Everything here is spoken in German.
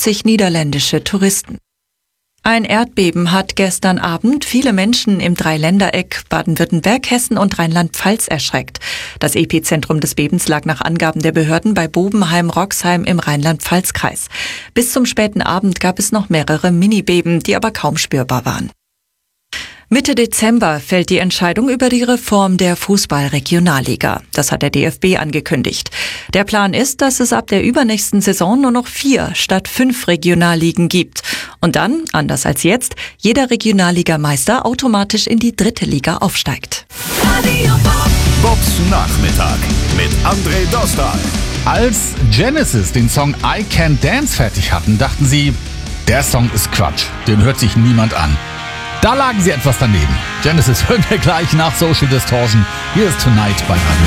150 niederländische Touristen. Ein Erdbeben hat gestern Abend viele Menschen im Dreiländereck Baden-Württemberg, Hessen und Rheinland-Pfalz erschreckt. Das Epizentrum des Bebens lag nach Angaben der Behörden bei Bobenheim-Roxheim im Rheinland-Pfalz-Kreis. Bis zum späten Abend gab es noch mehrere Minibeben, die aber kaum spürbar waren. Mitte Dezember fällt die Entscheidung über die Reform der Fußball-Regionalliga. Das hat der DFB angekündigt. Der Plan ist, dass es ab der übernächsten Saison nur noch 4 statt 5 Regionalligen gibt. Und dann, anders als jetzt, jeder Regionalligameister automatisch in die 3. Liga aufsteigt. Bobs Nachmittag mit André Dostal. Als Genesis den Song I Can Dance fertig hatten, dachten sie, der Song ist Quatsch, den hört sich niemand an. Da lagen sie etwas daneben. Genesis hören wir gleich nach Social Distortion. Hier ist Tonight bei Radio.